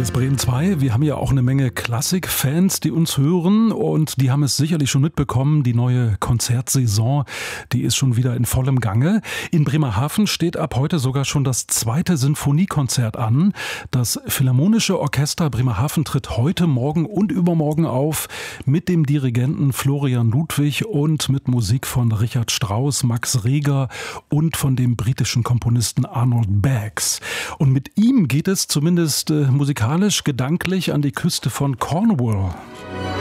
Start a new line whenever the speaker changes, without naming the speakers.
Hier ist Bremen 2. Wir haben ja auch eine Menge Klassikfans, die uns hören, und die haben es sicherlich schon mitbekommen. Die neue Konzertsaison, die ist schon wieder in vollem Gange. In Bremerhaven steht ab heute sogar schon das 2. Sinfoniekonzert an. Das Philharmonische Orchester Bremerhaven tritt heute, morgen und übermorgen auf mit dem Dirigenten Florian Ludwig und mit Musik von Richard Strauss, Max Reger und von dem britischen Komponisten Arnold Baggs. Und mit ihm geht es zumindest musikalisch, gedanklich an die Küste von Cornwall.